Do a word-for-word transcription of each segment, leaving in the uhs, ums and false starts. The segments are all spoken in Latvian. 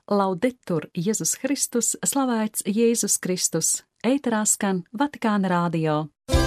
Laudetur Jēzus Kristus, slavēts Jēzus Kristus, ēterā skan Vatikāna radio.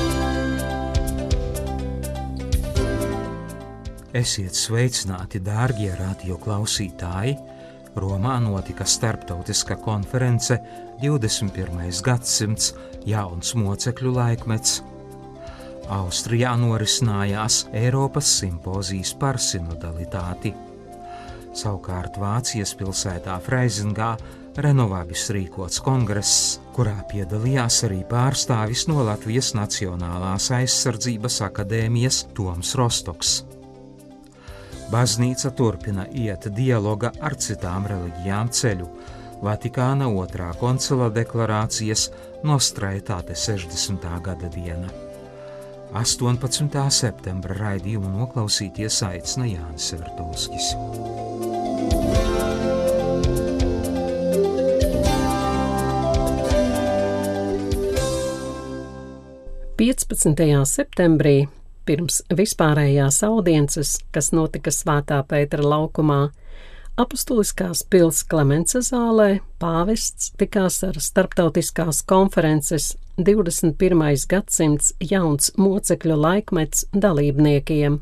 Esiet sveicināti, dārgie radio klausītāji! Romā notika starptautiska konference divdesmit pirmais gadsimts jauns mocekļu laikmets. Austrijā norisinājās Eiropas simpozijas par sinodalitāti. Savukārt Vācijas pilsētā Freizingā Renovabis rīkots kongress, kurā piedalījās arī pārstāvis no Latvijas Nacionālās aizsardzības akadēmijas Toms Rostoks. Baznīca turpina iet dialoga ar citām reliģijām ceļu. Vatikāna otrā koncila deklarācijas Nostra Aetate sešdesmitā gada diena. astoņpadsmitā septembra raidījumu noklausīties aicina Jānis Vertulskis. piecpadsmitajā septembrī, pirms vispārējās audiences, kas notika Svētā Pētera laukumā, apustuliskās pils Klemence zālē pāvests tikās ar starptautiskās konferences divdesmit pirmais gadsimts jauns mocekļu laikmets dalībniekiem.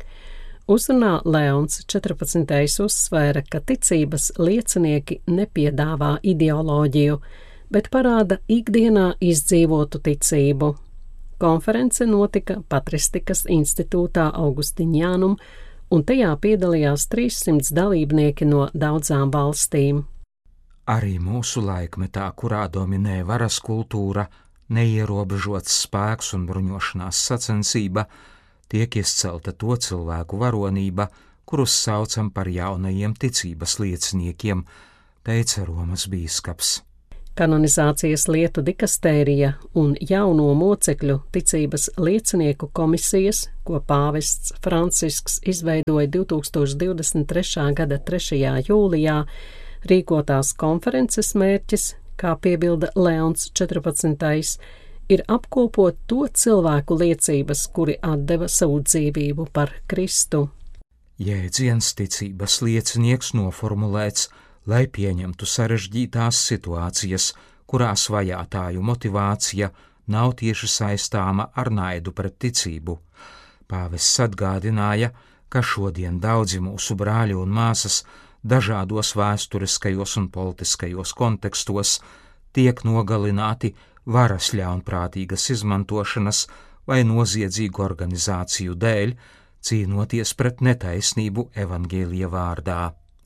Uzrunā Leons četrpadsmitais uzsvēra, ka ticības liecinieki nepiedāvā ideoloģiju, bet parāda ikdienā izdzīvotu ticību. Konference notika Patristikas institūtā Augustiņānum, un tajā piedalījās trīssimts dalībnieki no daudzām valstīm. Arī mūsu laikmetā, kurā dominē varas kultūra, neierobežots spēks un bruņošanās sacensība, tiek izcelta to cilvēku varonība, kurus saucam par jaunajiem ticības lieciniekiem, teica Romas bīskaps. Kanonizācijas lietu dikastērija un jauno mocekļu ticības liecinieku komisijas, ko pāvests Francisks izveidoja divtūkstoš divdesmit trešā gada trešajā jūlijā, rīkotās konferences mērķis, kā piebilda Leons četrpadsmitais, ir apkopot to cilvēku liecības, kuri atdeva savu dzīvību par Kristu. Jēdziens ticības liecinieks noformulēts, lai pieņemtu sarežģītās situācijas, kurās vajātāju motivācija nav tieši saistāma ar naidu pret ticību. Pāvests atgādināja, ka šodien daudzi mūsu brāļi un māsas dažādos vēsturiskajos un politiskajos kontekstos tiek nogalināti varas ļaunprātīgas izmantošanas vai noziedzīgu organizāciju dēļ, cīnoties pret netaisnību evaņģēlija vārdā.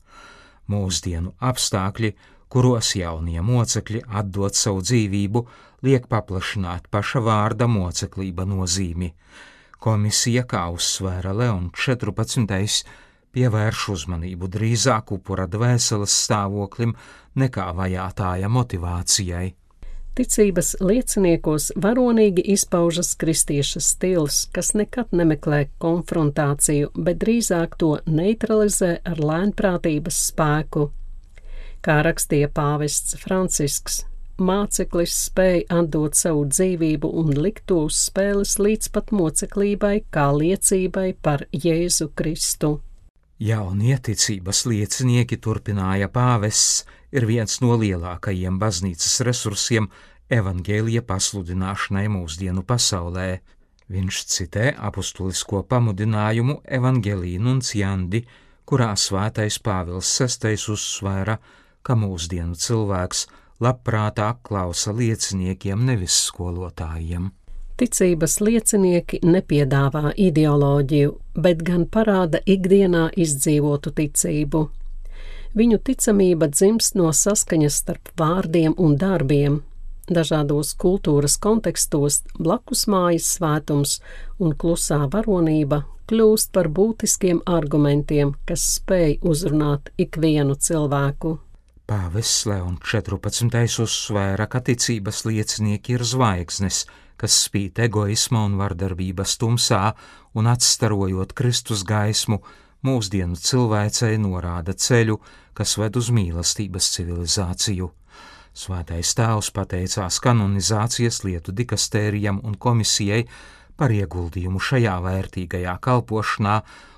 Mūsdienu apstākļi, kuros jaunie mocekļi atdod savu dzīvību, liek paplašināt paša vārda moceklība nozīmi. Komisija, kā uzsvēra Leons četrpadsmitais, pievērš uzmanību drīzāk upura dvēseles stāvoklim nekā vajātāja motivācijai. Ticības lieciniekos varonīgi izpaužas kristieša stils, kas nekad nemeklē konfrontāciju, bet drīzāk to neutralizē ar lēnprātības spēku. Kā rakstīja pāvests Francisks, māceklis spēja atdot savu dzīvību un likt to uz spēles līdz pat moceklībai kā liecībai par Jēzu Kristu. Jaunie ticības liecinieki, turpināja pāvests, ir viens no lielākajiem baznīcas resursiem evaņģēlija pasludināšanai mūsdienu pasaulē. Viņš citē apustulisko pamudinājumu Evangelii Nunciandi, kurā svētais Pāvils sestais uzsvēra, ka mūsdienu cilvēks labprātāk klausa lieciniekiem, nevis skolotājiem. Ticības liecinieki nepiedāvā ideoloģiju, bet gan parāda ikdienā izdzīvotu ticību. Viņu ticamība dzimst no saskaņas starp vārdiem un darbiem. Dažādos kultūras kontekstos blakus mājas svētums un klusā varonība kļūst par būtiskiem argumentiem, kas spēj uzrunāt ikvienu cilvēku. Pāvests Leons četrpadsmitais uzsvēra, ka ticības liecinieki ir zvaigznes, kas spīd egoisma un vardarbības tumsā un atstarojot Kristus gaismu, mūsdienu cilvēcei norāda ceļu, kas ved uz mīlestības civilizāciju. Svētais tēvs pateicās kanonizācijas lietu dikastērijam un komisijai par ieguldījumu šajā vērtīgajā kalpošanā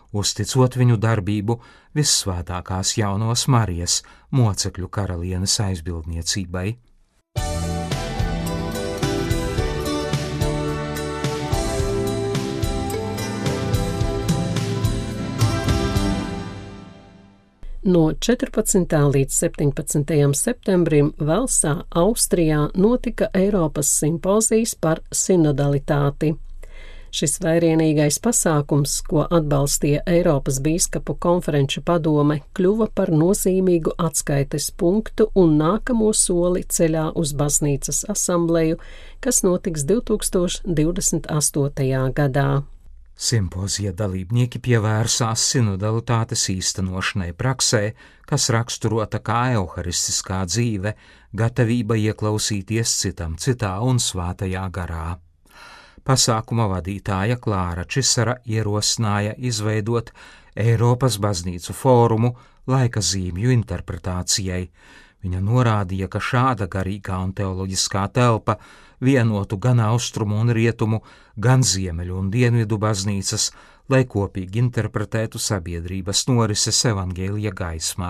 uzticot viņu darbību Vissvētākās Jaunās Marijas mocekļu karalienes aizbildniecībai. No četrpadsmitā līdz septiņpadsmitajam septembrim Velsā, Austrijā, notika Eiropas simpozijas par sinodalitāti. Šis vērienīgais pasākums, ko atbalstīja Eiropas bīskapu konferenču padome, kļuva par nozīmīgu atskaites punktu un nākamo soli ceļā uz baznīcas asambleju, kas notiks divtūkstoš divdesmit astotajā gadā. Simpozija dalībnieki pievērsās sinodalitātes īstenošanai praksē, kas raksturota kā euharistiskā dzīve, gatavība ieklausīties citam citā un svētajā garā. Pasākuma vadītāja Klāra Čisara ierosināja izveidot Eiropas baznīcu fórumu laika zīmju interpretācijai. Viņa norādīja, ka šāda garīgā un teoloģiskā telpa vienotu gan austrumu un rietumu, gan ziemeļu un dienvidu baznīcas, lai kopīgi interpretētu sabiedrības norises evaņģēlija gaismā.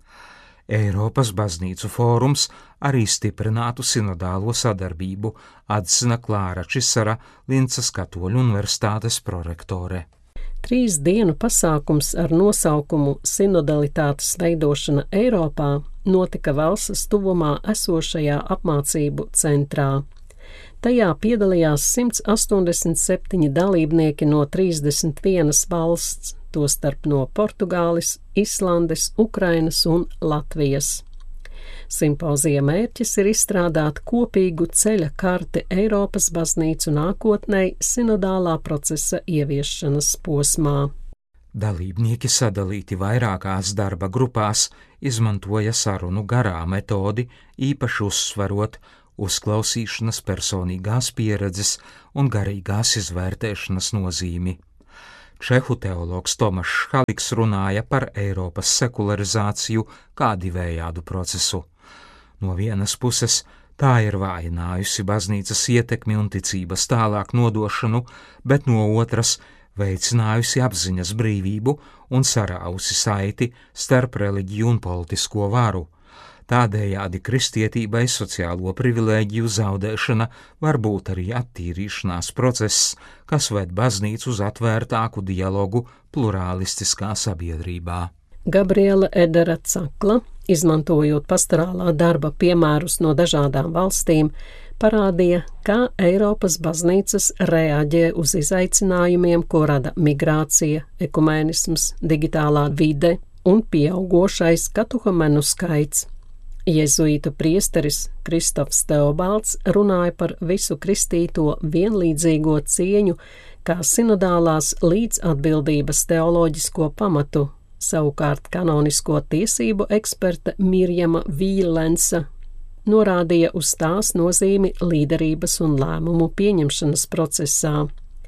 Eiropas baznīcu fórums arī stiprinātu sinodālo sadarbību, atzina Klāra Čisara, Lincas Katoļu universitātes prorektore. Trīs dienu pasākums ar nosaukumu Sinodalitātes veidošana Eiropā notika Velsas tuvumā esošajā apmācību centrā. Tajā piedalījās simts astoņdesmit septiņi dalībnieki no trīsdesmit vienas valsts, tostarp no Portugāles, Islandes, Ukrainas un Latvijas. Simpozija mērķis ir izstrādāt kopīgu ceļa karti Eiropas baznīcu nākotnei sinodālā procesa ieviešanas posmā. Dalībnieki sadalīti vairākās darba grupās, izmantoja sarunu garā metodi, īpaši uzsverot uzklausīšanas, personīgās pieredzes un garīgās izvērtēšanas nozīmi. Čehu teologs Tomašs Haliks runāja par Eiropas sekularizāciju kā divējādu procesu. No vienas puses, tā ir vājinājusi baznīcas ietekmi un ticības tālāk nodošanu, bet no otras veicinājusi apziņas brīvību un sarāvusi saiti starp reliģiju un politisko varu. Tādējādi kristietībai sociālo privilēģiju zaudēšana var būt arī attīrīšanās process, kas ved baznīcu uz atvērtāku dialogu plurālistiskā sabiedrībā. Gabriela Edera Cakla, izmantojot pastorālā darba piemērus no dažādām valstīm, parādīja, kā Eiropas baznīcas reaģē uz izaicinājumiem, ko rada migrācija, ekumēnisms, digitālā vide un pieaugošais katehumenu skaits. Jezuītu priesteris Kristofs Teobalds runāja par visu kristīto vienlīdzīgo cieņu kā sinodālās līdzatbildības teoloģisko pamatu. Savukārt kanonisko tiesību eksperta Mirjama Vīlensa norādīja uz tās nozīmi līderības un lēmumu pieņemšanas procesā.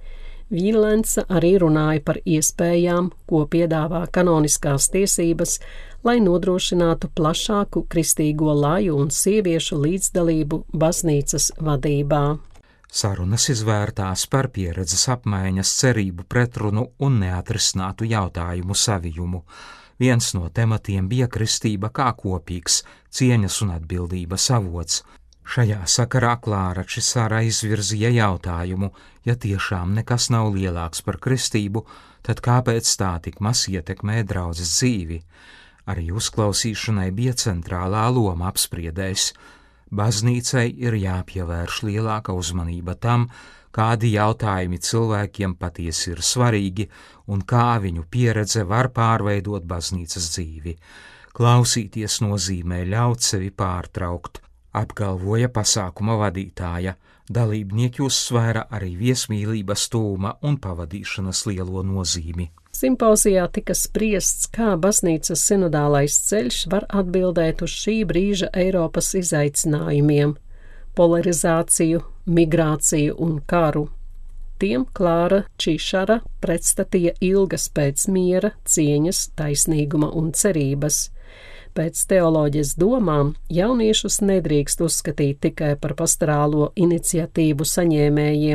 Vīlensa arī runāja par iespējām, ko piedāvā kanoniskās tiesības, lai nodrošinātu plašāku kristīgo laju un sieviešu līdzdalību baznīcas vadībā. Sarunas izvērtās par pieredzes apmaiņas cerību pretrunu un neatrisinātu jautājumu savijumu. Viens no tematiem bija kristība kā kopīgs, cieņas un atbildības avots. Šajā sakarā Klāra Čisara izvirzīja jautājumu, ja tiešām nekas nav lielāks par kristību, tad kāpēc tā tik maz ietekmē draudzes dzīvi? Arī uzklausīšanai bija centrālā loma apspriedēs. Baznīcai ir jāpievērš lielāka uzmanība tam, kādi jautājumi cilvēkiem patiesi ir svarīgi un kā viņu pieredze var pārveidot baznīcas dzīvi. Klausīties nozīmē ļaut sevi pārtraukt, apgalvoja pasākuma vadītāja. Dalībnieki uzsvēra arī viesmīlības tūma un pavadīšanas lielo nozīmi. Simpozijā tika spriests, kā baznīcas sinodālais ceļš var atbildēt uz šī brīža Eiropas izaicinājumiem – polarizāciju, migrāciju un karu. Tiem Klāra Čišara pretstatīja ilgas pēc miera, cieņas, taisnīguma un cerības. Pēc teoloģijas domām jauniešus nedrīkst uzskatīt tikai par pastorālo iniciatīvu saņēmējiem.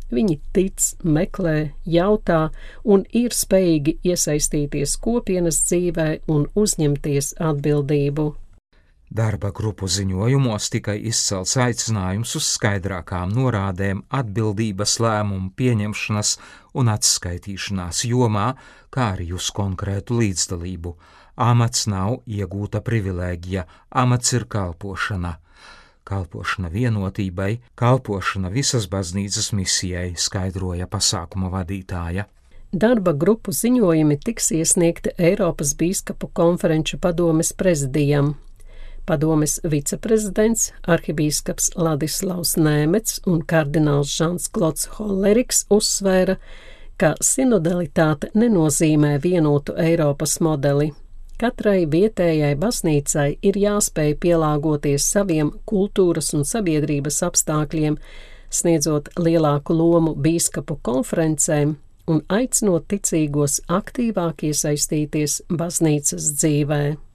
Viņi tic, meklē, jautā un ir spējīgi iesaistīties kopienas dzīvē un uzņemties atbildību. Darba grupu ziņojumos tika izcelts aicinājums uz skaidrākām norādēm atbildības lēmumu pieņemšanas un atskaitīšanās jomā, kā arī uz konkrētu līdzdalību. Amats nav iegūta privilēģija, amats ir kalpošana. Kalpošana vienotībai, kalpošana visas baznīcas misijai, skaidroja pasākuma vadītāja. Darba grupu ziņojumi tiks iesniegti Eiropas bīskapu konferenču padomes prezidijam. Padomes viceprezidents, arhibīskaps Ladislavs Nēmets un kardināls Žans Klods Holleriks uzsvēra, ka sinodalitāte nenozīmē vienotu Eiropas modeli. Katrai vietējai baznīcai ir jāspēj pielāgoties saviem kultūras un sabiedrības apstākļiem, sniedzot lielāku lomu bīskapu konferencēm un aicinot ticīgos aktīvāk iesaistīties baznīcas dzīvē.